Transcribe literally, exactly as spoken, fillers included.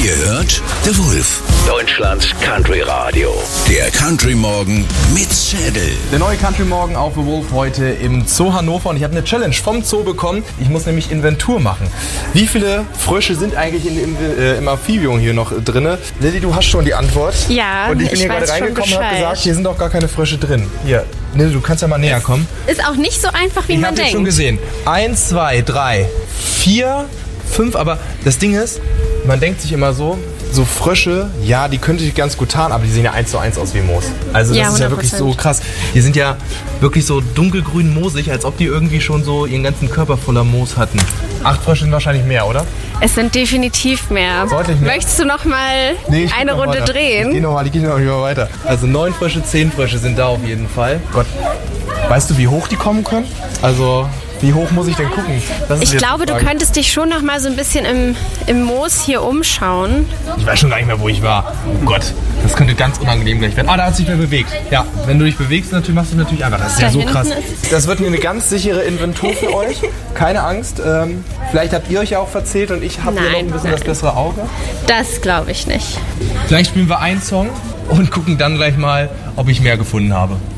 Ihr hört The Wolf, Deutschlands Country Radio. Der Country Morgen mit Schädel. Der neue Country Morgen auf The Wolf heute im Zoo Hannover. Und ich habe eine Challenge vom Zoo bekommen. Ich muss nämlich Inventur machen. Wie viele Frösche sind eigentlich in, im, äh, im Amphibium hier noch drin? Lilly, du hast schon die Antwort. Ja, und ich bin ich hier gerade weiß reingekommen schon und habe Bescheid. gesagt, hier sind doch gar keine Frösche drin. Hier, Lilly, du kannst ja mal näher kommen. Ist auch nicht so einfach, wie Ich man habe dich denkt. schon gesehen. Eins, zwei, drei, vier, fünf. Aber das Ding ist, man denkt sich immer so, so Frösche, ja, die könnte ich ganz gut tarnen, aber die sehen ja eins zu eins aus wie Moos. Also das Ja, ist ja wirklich so krass. Die sind ja wirklich so dunkelgrün moosig, als ob die irgendwie schon so ihren ganzen Körper voller Moos hatten. Acht Frösche sind wahrscheinlich mehr, oder? Es sind definitiv mehr. Deutlich mehr. Möchtest du noch mal Nee, ich eine geh noch Runde weiter. drehen? Ich geh noch mal, ich geh noch mal weiter. Also neun Frösche, zehn Frösche sind da auf jeden Fall. Gott, weißt du, wie hoch die kommen können? Also, wie hoch muss ich denn gucken? Das ist Ich jetzt die glaube, du Frage. könntest dich schon noch mal so ein bisschen im, im Moos hier umschauen. Ich weiß schon gar nicht mehr, wo ich war. Oh Gott, das könnte ganz unangenehm gleich werden. Ah, da hat sich wer bewegt. Ja, wenn du dich bewegst, natürlich machst du natürlich einfach. Das ist Da ja so hinten krass. ist- Das wird mir eine ganz sichere Inventur für euch. Keine Angst. Ähm, vielleicht habt ihr euch ja auch verzählt und ich habe hier noch Nein, ein bisschen nein. das bessere Auge. Das glaube ich nicht. Vielleicht spielen wir einen Song und gucken dann gleich mal, ob ich mehr gefunden habe.